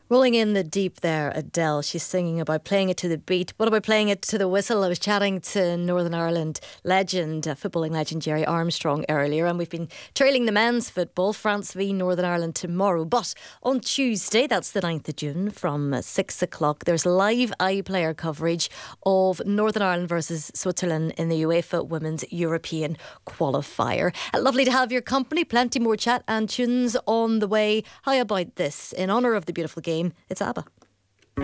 Rolling in the deep there, Adele. She's singing about playing it to the beat. What about playing it to the whistle? I was chatting to Northern Ireland legend, footballing legend Gerry Armstrong earlier, and we've been trailing the men's football, France v Northern Ireland tomorrow. But on Tuesday, that's the 9th of June, from 6 o'clock, there's live iPlayer coverage of Northern Ireland versus Switzerland in the UEFA Women's European Qualifier. Lovely to have your company. Plenty more chat and tunes on the way. How about this? In honour of the beautiful game, it's ABBA.